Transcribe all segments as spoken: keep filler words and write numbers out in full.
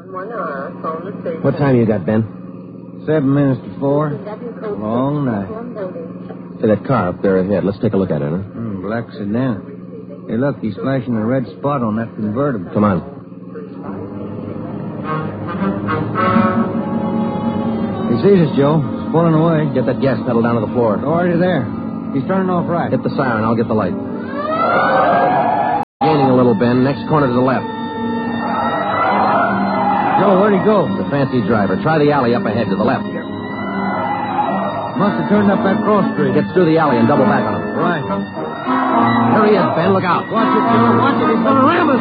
What time you got, Ben? Seven minutes to four. Long night. Say, that car up there ahead. Let's take a look at it, huh? Mm, black sedan. Hey, look, he's flashing a red spot on that convertible. Come on. He sees us, Joe. He's pulling away. Get that gas pedal down to the floor. Already there. He's turning off right. Hit the siren. I'll get the light. Gaining a little, Ben. Next corner to the left. Joe, where'd he go? The fancy driver. Try the alley up ahead to the left here. Must have turned up that cross street. Gets through the alley and double back on him. Right. There he is, Ben. Look out. Watch it, Joe. Watch it. He's going to ram us.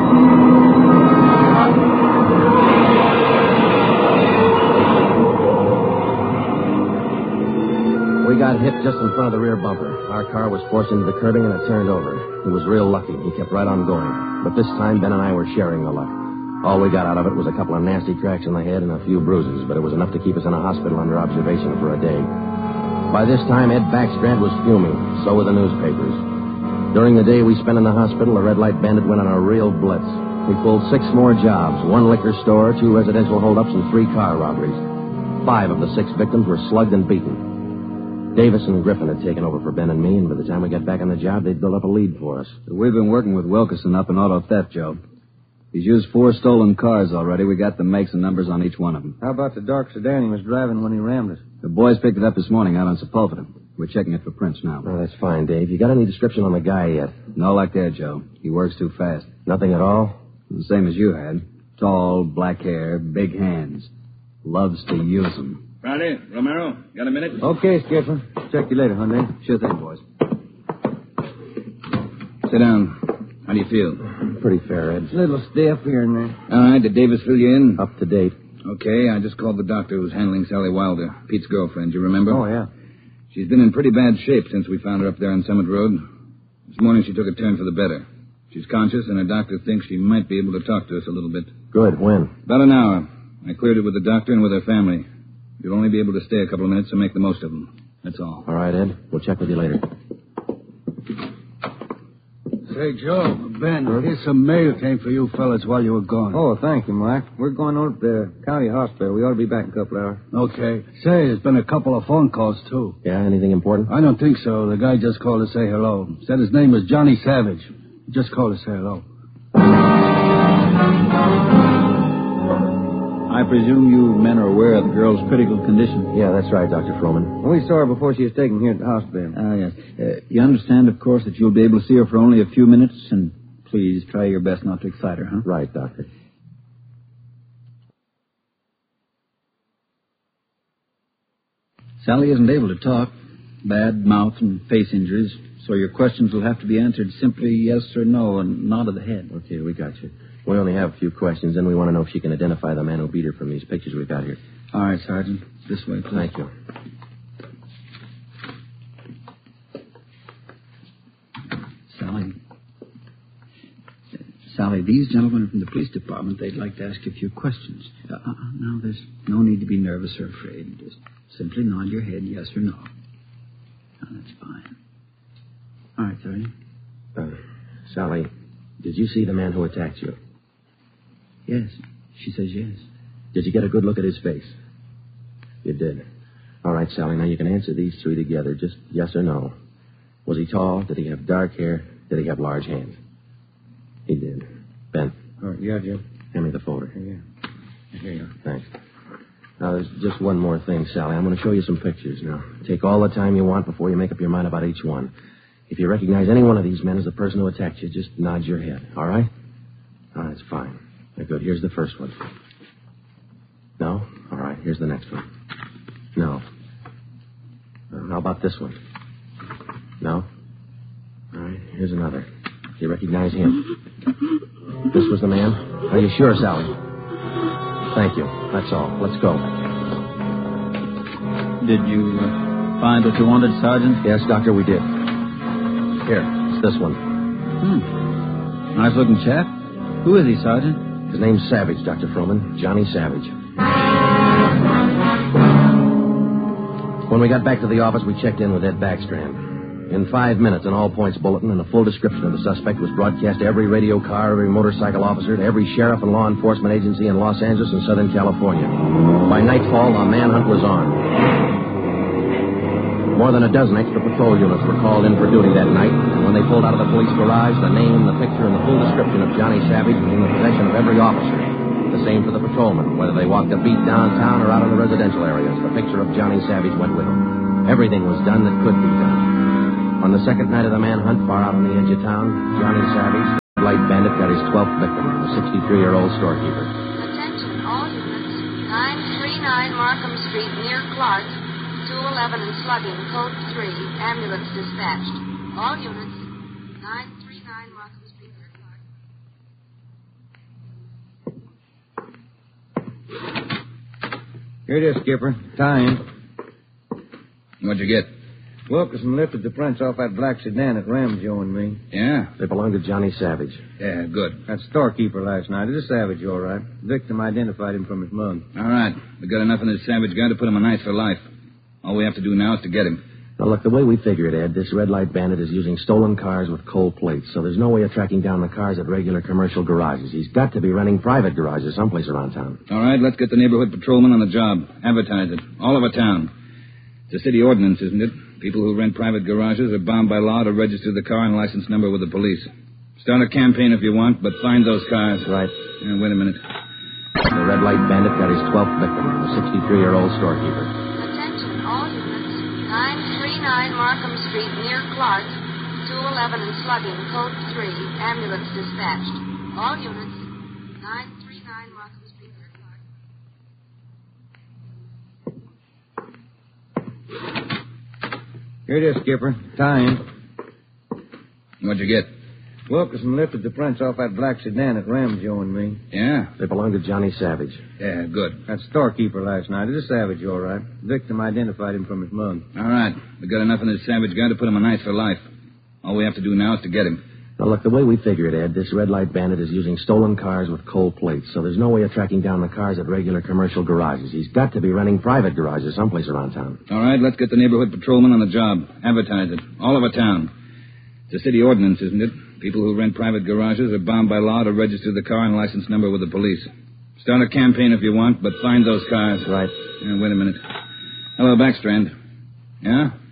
We got hit just in front of the rear bumper. Our car was forced into the curbing and it turned over. He was real lucky. He kept right on going. But this time, Ben and I were sharing the luck. All we got out of it was a couple of nasty cracks in the head and a few bruises, but it was enough to keep us in a hospital under observation for a day. By this time, Ed Backstrand was fuming. So were the newspapers. During the day we spent in the hospital, the Red Light Bandit went on a real blitz. We pulled six more jobs, one liquor store, two residential holdups, and three car robberies. Five of the six victims were slugged and beaten. Davis and Griffin had taken over for Ben and me, and by the time we got back on the job, they'd built up a lead for us. We've been working with Wilkerson up in auto theft, Joe. He's used four stolen cars already. We got the makes and numbers on each one of them. How about the dark sedan he was driving when he rammed us? The boys picked it up this morning out on Sepulveda. We're checking it for prints now. Oh, that's fine, Dave. You got any description on the guy yet? No luck there, Joe. He works too fast. Nothing at all? The same as you had. Tall, black hair, big hands. Loves to use them. Friday, Romero, got a minute? Okay, Skipper. Check you later, Hyundai. Sure thing, boys. Sit down. How do you feel? Pretty fair, Ed. A little stiff here and there. All right, did Davis fill you in? Up to date. Okay, I just called the doctor who's handling Sally Wilder, Pete's girlfriend, you remember? Oh, yeah. She's been in pretty bad shape since we found her up there on Summit Road. This morning she took a turn for the better. She's conscious, and her doctor thinks she might be able to talk to us a little bit. Good. When? About an hour. I cleared it with the doctor and with her family. You'll only be able to stay a couple of minutes, so make the most of them. That's all. All right, Ed. We'll check with you later. Say, Joe, Ben, huh? Here's some mail came for you fellas while you were gone. Oh, thank you, Mike. We're going over to the county hospital. We ought to be back in a couple hours. Okay. Say, there's been a couple of phone calls, too. Yeah, anything important? I don't think so. The guy just called to say hello. Said his name was Johnny Savage. Just called to say hello. I presume you men are aware of the girl's critical condition. Yeah, that's right, Doctor Froman. We saw her before she was taken here at the hospital. Ah, yes. Uh, you understand, of course, that you'll be able to see her for only a few minutes, and please try your best not to excite her, huh? Right, Doctor. Sally isn't able to talk. Bad mouth and face injuries, so your questions will have to be answered simply yes or no and nod of the head. Okay, we got you. We only have a few questions, and we want to know if she can identify the man who beat her from these pictures we've got here. All right, Sergeant. This way, please. Thank you. Sally. Sally, these gentlemen are from the police department. They'd like to ask you a few questions. Uh, uh, now, there's no need to be nervous or afraid. Just simply nod your head yes or no. Oh, that's fine. All right, Sergeant. Uh, Sally, did you see the man who attacked you? Yes. She says yes. Did you get a good look at his face? You did. All right, Sally, now you can answer these three together, just yes or no. Was he tall? Did he have dark hair? Did he have large hands? He did. Ben. All right, yeah, Jim. Hand me the folder. Yeah. Here you go. Thanks. Now, there's just one more thing, Sally. I'm going to show you some pictures now. Take all the time you want before you make up your mind about each one. If you recognize any one of these men as the person who attacked you, just nod your head, all right? All right, that's fine. Very good. Here's the first one. No? All right, here's the next one. No. Uh, how about this one? No? All right, here's another. Do you recognize him? This was the man? Are you sure, Sally? Thank you. That's all. Let's go. Did you uh, find what you wanted, Sergeant? Yes, Doctor, we did. Here, it's this one. Hmm. Nice-looking chap. Who is he, Sergeant? His name's Savage, Doctor Froman. Johnny Savage. When we got back to the office, we checked in with Ed Backstrand. In five minutes, an all-points bulletin and a full description of the suspect was broadcast to every radio car, every motorcycle officer, to every sheriff and law enforcement agency in Los Angeles and Southern California. By nightfall, the manhunt was on. More than a dozen extra patrol units were called in for duty that night, and when they pulled out of the police garage, the name, the picture, and the full description of Johnny Savage was in the possession of every officer. The same for the patrolmen, whether they walked a beat downtown or out in the residential areas. The picture of Johnny Savage went with them. Everything was done that could be done. On the second night of the manhunt, far out on the edge of town, Johnny Savage, the light bandit, got his twelfth victim, a sixty-three-year-old storekeeper. Attention, all units. nine three nine Markham Street, near Clark. two eleven and slugging, code three. Ambulance dispatched. All units. nine three nine Markham Street, near Clark. Here it is, Skipper. Time. What'd you get? Wilkerson lifted the prints off that black sedan that rammed Joe and me. Yeah? They belonged to Johnny Savage. Yeah, good. That storekeeper last night. It is Savage, all right. Victim identified him from his mug. All right. We got enough in this Savage guy to put him on ice for life. All we have to do now is to get him. Now, look, the way we figure it, Ed, this red light bandit is using stolen cars with cold plates, so there's no way of tracking down the cars at regular commercial garages. He's got to be running private garages someplace around town. All right, let's get the neighborhood patrolman on the job. Advertise it. All over town. It's a city ordinance, isn't it? People who rent private garages are bound by law to register the car and license number with the police. Start a campaign if you want, but find those cars. Right. Yeah, wait a minute. The red light bandit got his twelfth victim, a sixty-three-year-old storekeeper. Attention, all units. nine three nine Markham Street, near Clark. two eleven and slugging, code three. Ambulance dispatched. All units. nine three nine Markham Street, near Clark. Here it is, Skipper. Time. What'd you get? Wilkerson lifted the prints off that black sedan that rammed Joe and me. Yeah? They belonged to Johnny Savage. Yeah, good. That storekeeper last night. It is Savage, all right. Victim identified him from his mug. All right. We got enough in this Savage guy to put him on ice for life. All we have to do now is to get him. Now, look, the way we figure it, Ed, this red light bandit is using stolen cars with cold plates, so there's no way of tracking down the cars at regular commercial garages. He's got to be running private garages someplace around town. All right, let's get the neighborhood patrolman on the job. Advertise it. All over town. It's a city ordinance, isn't it? People who rent private garages are bound by law to register the car and license number with the police. Start a campaign if you want, but find those cars. Right. Yeah, wait a minute. Hello, Backstrand. Yeah?